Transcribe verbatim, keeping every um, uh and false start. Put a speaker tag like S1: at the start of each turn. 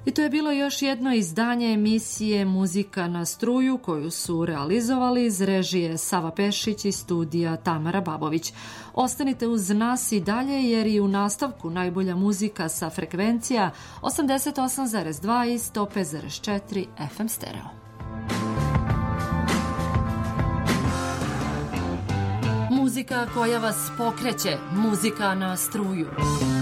S1: I to je bilo još jedno izdanje emisije Muzika na struju koju su realizovali iz režije Sava Pešić i studija Tamara Babović. Ostanite uz nas i dalje jer i u nastavku najbolja muzika sa frekvencija osamdeset osam zarez dva i sto pet zarez četiri F M stereo. Muzika koja vas pokreće, muzika na struju.